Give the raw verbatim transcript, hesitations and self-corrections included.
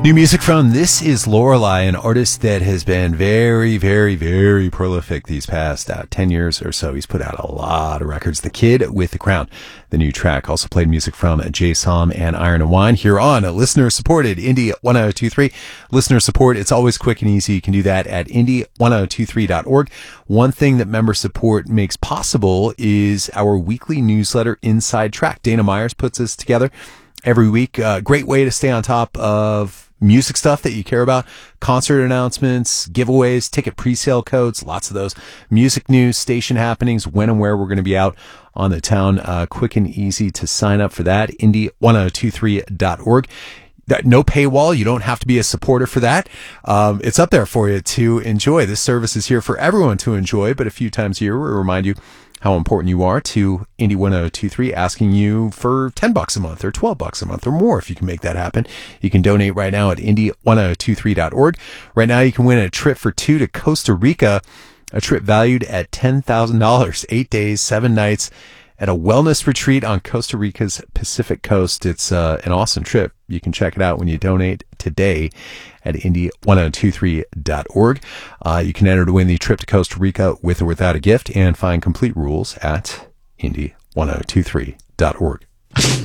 New music from This Is Lorelei, an artist that has been very, very, very prolific these past uh, ten years or so. He's put out a lot of records. The Kid with the Crown, the new track. Also played music from Jay Som and Iron and Wine here on listener-supported Indie one oh two three. Listener support, it's always quick and easy. You can do that at indie one oh two three dot org. One thing that member support makes possible is our weekly newsletter, Inside Track. Dana Myers puts this together every week. Uh, great way to stay on top of music stuff that you care about, concert announcements, giveaways, ticket pre-sale codes, lots of those, music news, station happenings, when and where we're going to be out on the town. Uh, quick and easy to sign up for that, indie one oh two three dot org. No paywall. You don't have to be a supporter for that. Um, it's up there for you to enjoy. This service is here for everyone to enjoy, but a few times a year we'll remind you how important you are to Indie one oh two three, asking you for ten bucks a month or twelve bucks a month or more if you can make that happen. You can donate right now at indie one oh two three dot org. Right now you can win a trip for two to Costa Rica, a trip valued at ten thousand dollars, eight days, seven nights at a wellness retreat on Costa Rica's Pacific coast. It's uh, an awesome trip. You can check it out when you donate today at indie one oh two three dot org. Uh, you can enter to win the trip to Costa Rica with or without a gift and find complete rules at indie one oh two three dot org.